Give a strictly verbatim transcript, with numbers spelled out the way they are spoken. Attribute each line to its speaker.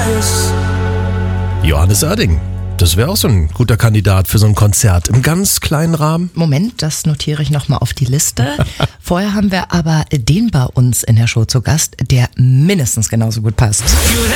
Speaker 1: Johannes Oerding. Das wäre auch so ein guter Kandidat für so ein Konzert im ganz kleinen Rahmen.
Speaker 2: Moment, das notiere ich nochmal auf die Liste. Vorher haben wir aber den bei uns in der Show zu Gast, der mindestens genauso gut passt.